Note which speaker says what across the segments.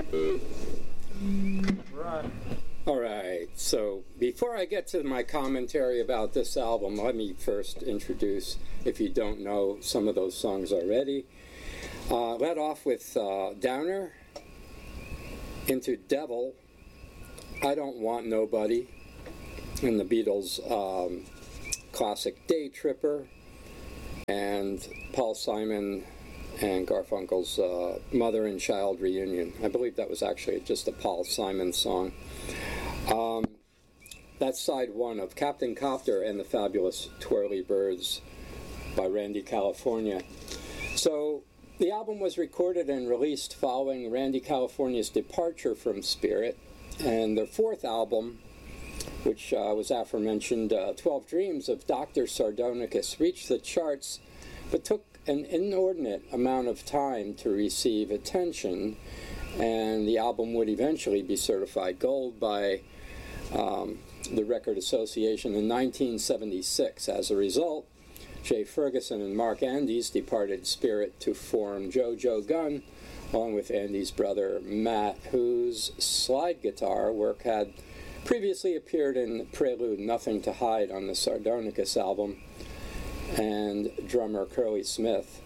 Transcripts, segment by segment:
Speaker 1: Right.
Speaker 2: All right, so before I get to my commentary about this album, let me first introduce, if you don't know some of those songs already. Let off with Downer, Into Devil, I Don't Want Nobody, and the Beatles' classic Day Tripper, and Paul Simon and Garfunkel's Mother and Child Reunion. I believe that was actually just a Paul Simon song. That's side one of Captain Copter and the Fabulous Twirly Birds by Randy California. So the album was recorded and released following Randy California's departure from Spirit, and their fourth album, which was aforementioned 12 Dreams of Dr. Sardonicus, reached the charts but took an inordinate amount of time to receive attention, and the album would eventually be certified gold by the Record Association in 1976. As a result, Jay Ferguson and Mark Andes departed Spirit to form JoJo Gunn, along with Andy's brother Matt, whose slide guitar work had previously appeared in Prelude Nothing to Hide on the Sardonicus album, and drummer Curly Smith.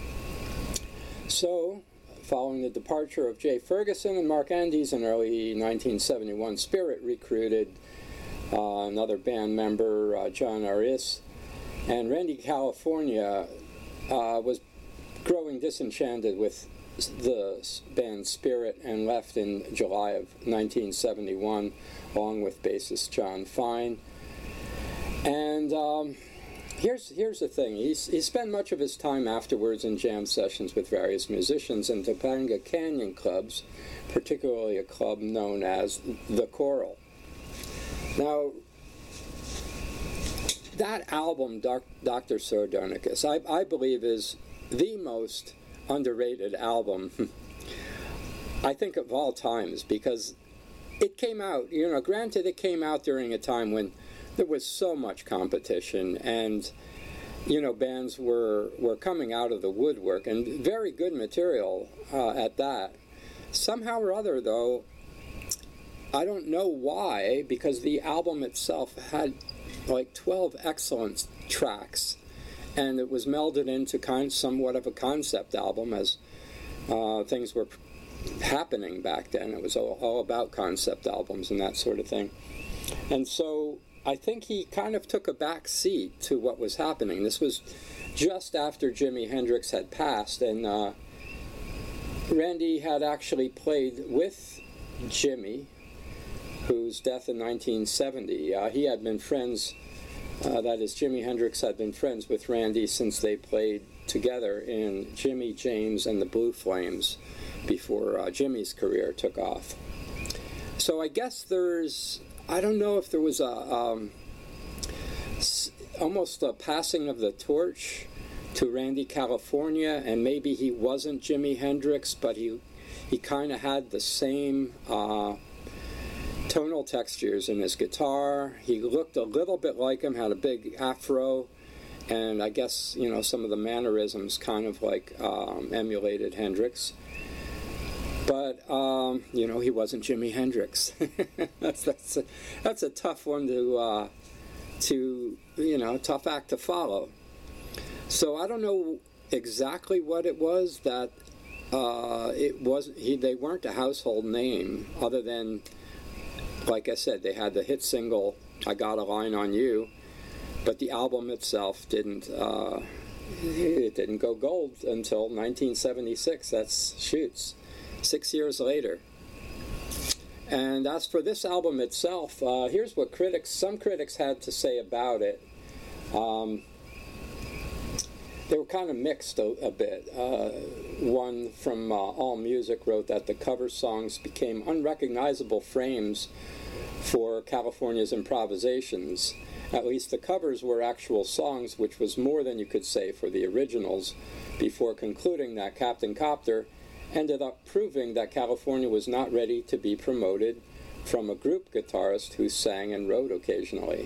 Speaker 2: So, following the departure of Jay Ferguson and Mark Andes in early 1971, Spirit recruited another band member, John Arias, and Randy California was growing disenchanted with the band Spirit and left in July of 1971 along with bassist John Fine. And here's the thing. He spent much of his time afterwards in jam sessions with various musicians in Topanga Canyon clubs, particularly a club known as The Coral. Now, that album, Dr. Sardonicus, I believe is the most underrated album, I think, of all times, because it came out, granted it came out during a time when there was so much competition, and bands were coming out of the woodwork, and very good material at that. Somehow or other, though, I don't know why, because the album itself had like 12 excellent tracks, and it was melded into somewhat of a concept album as things were happening back then. It was all about concept albums and that sort of thing. And so I think he kind of took a back seat to what was happening. This was just after Jimi Hendrix had passed, and Randy had actually played with Jimi, whose death in 1970. He had been friends, that is, Jimi Hendrix had been friends with Randy since they played together in Jimmy James and the Blue Flames before Jimmy's career took off. So I guess I don't know if there was almost a passing of the torch to Randy California, and maybe he wasn't Jimi Hendrix, but he kind of had the same tonal textures in his guitar. He looked a little bit like him, had a big afro, and I guess some of the mannerisms kind of like emulated Hendrix. But he wasn't Jimi Hendrix. that's a tough one to tough act to follow. So I don't know exactly what it was that they weren't a household name, other than, like I said, they had the hit single "I Got a Line on You," but the album itself didn't go gold until 1976. That's 6 years later. And as for this album itself, here's what some critics had to say about it. They were kind of mixed a bit. One from AllMusic wrote that the cover songs became unrecognizable frames for California's improvisations. At least the covers were actual songs, which was more than you could say for the originals, before concluding that Captain Copter ended up proving that California was not ready to be promoted from a group guitarist who sang and wrote occasionally.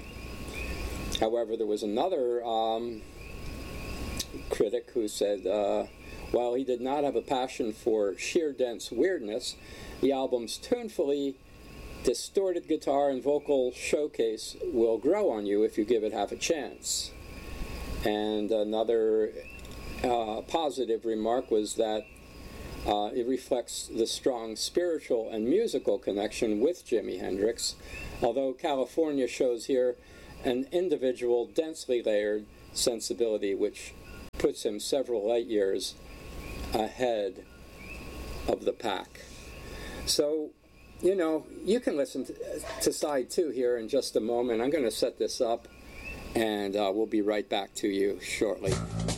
Speaker 2: However, there was another critic who said, While he did not have a passion for sheer dense weirdness, the album's tunefully distorted guitar and vocal showcase will grow on you if you give it half a chance. And another positive remark was that it reflects the strong spiritual and musical connection with Jimi Hendrix, although California shows here an individual, densely layered sensibility which puts him several light years ahead of the pack. So, you know, you can listen to side 2 here in just a moment. I'm going to set this up, and we'll be right back to you shortly.